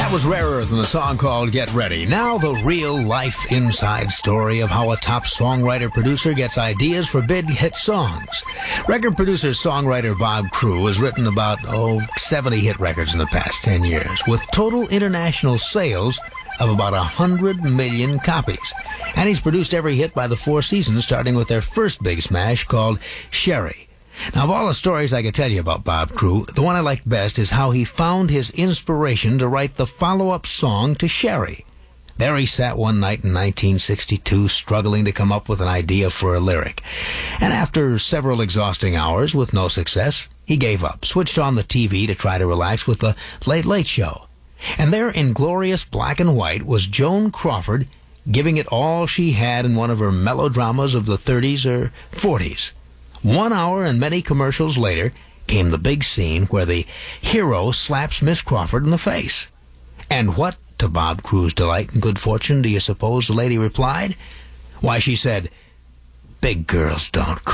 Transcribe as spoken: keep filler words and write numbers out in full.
That was Rarer than the song called Get Ready. Now the real-life inside story of how a top songwriter-producer gets ideas for big hit songs. Record producer-songwriter Bob Crewe has written about, oh, seventy hit records in the past ten years, with total international sales of about one hundred million copies. And he's produced every hit by the Four Seasons, starting with their first big smash called Sherry. Now, of all the stories I could tell you about Bob Crewe, the one I like best is how he found his inspiration to write the follow-up song to Sherry. There he sat one night in nineteen sixty-two, struggling to come up with an idea for a lyric. And after several exhausting hours with no success, he gave up, switched on the T V to try to relax with the Late Late Show. And there in glorious black and white was Joan Crawford giving it all she had in one of her melodramas of the thirties or forties. One hour and many commercials later came the big scene where the hero slaps Miss Crawford in the face. And what, to Bob Crewe's delight and good fortune, do you suppose the lady replied? Why, she said, "Big girls don't cry."